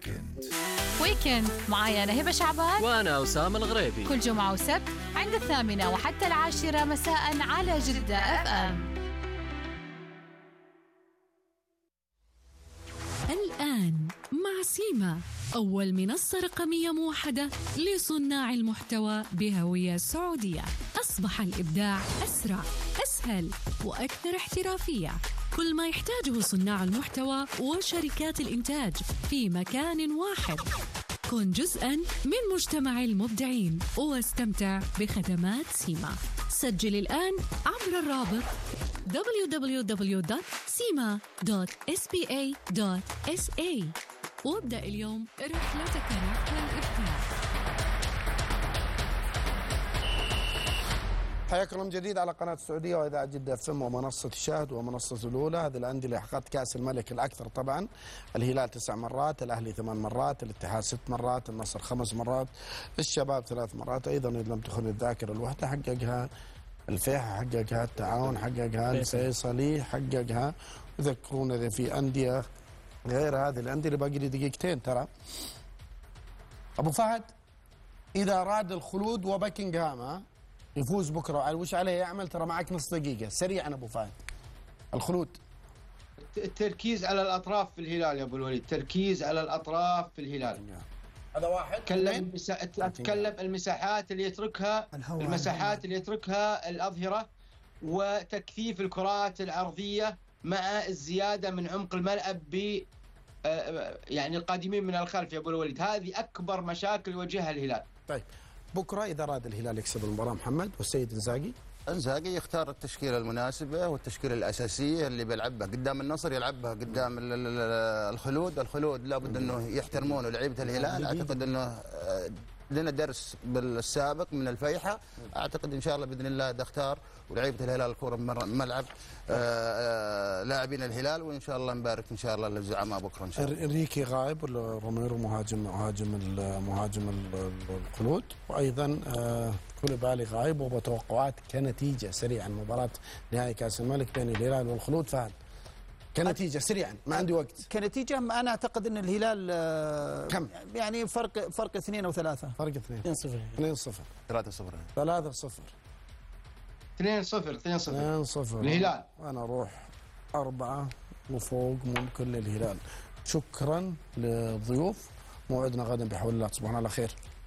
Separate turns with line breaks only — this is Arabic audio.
ويكند معايا أنا هبة شعبان
وأنا أسامة الغريبي،
كل جمعة وسبت عند 8 وحتى 10 مساء على جدة FM.
الآن مع سيما، أول منصة رقمية موحدة لصناع المحتوى بهوية سعودية. أصبح الإبداع أسرع، أسهل وأكثر احترافية. كل ما يحتاجه صناع المحتوى وشركات الإنتاج في مكان واحد. كن جزءاً من مجتمع المبدعين واستمتع بخدمات سيما. سجل الآن عبر الرابط www.sima.sba.sa وابدأ اليوم رحلتك نحو الإبداع.
حياكم الله من جديد على قناة السعودية وإذاعة جدة FM ومنصة الشاهد ومنصة الأولى. هذه الأندية اللي حققت كأس الملك الأكثر طبعا. الهلال 9 مرات، الأهلي 8 مرات، الاتحاد 6 مرات، النصر 5 مرات، الشباب 3 مرات. أيضا إذا لم تخن الذاكرة الوحدة حققها الفيحة، حققها التعاون، حققها الفيصلي، حققها. يذكرون إذا في أندية غير هذه الأندية اللي باقي لي دقيقتين ترى. أبو فهد إذا أراد الخلود وبكنغهام يفوز بكره، وش عليه يعمل؟ ترى معك نص دقيقة سريعا أبو فهد. الخلود،
التركيز على الأطراف في الهلال يا أبو الوليد، تركيز على الأطراف في الهلال.
هذا واحد.
أتكلم المساحات اللي يتركها، المساحات اللي يتركها الأظهرة، وتكثيف الكرات العرضية مع الزيادة من عمق الملعب ب يعني القادمين من الخلف يا أبو الوليد. هذه أكبر مشاكل يواجهها الهلال.
طيب بكرة إذا أراد الهلال يكسب المباراة محمد والسيد
إنزاغي يختار التشكيلة المناسبة والتشكيلة الأساسية اللي بيلعبها قدام النصر، يلعبها قدام الخلود لابد أنه يحترمونه لعيبة الهلال. أعتقد أنه لنا درس بالسابق من الفيحة. أعتقد إن شاء الله بإذن الله اختار ولعيبة الهلال الكرة ملعب لاعبين الهلال، وإن شاء الله نبارك إن شاء الله للزعماء بكرة إن شاء الله.
ريكي غايب ولا روميرو مهاجم الخلود، وأيضا كوليبالي غايب. وبتوقعات كنتيجة سريعا مباراة نهائي كأس الملك بين الهلال والخلود. فهد كنتيجة سريعا، ما عندي وقت.
كنتيجة أنا أعتقد أن الهلال
كم؟
يعني فرق 2 أو 3.
فرق 2.
2-0.
2-0.
3-0.
3-0.
2-0 الهلال.
أنا أروح 4 وفوق ممكن للهلال. شكرا للضيوف، موعدنا غدا بحول الله. تصبحون على خير.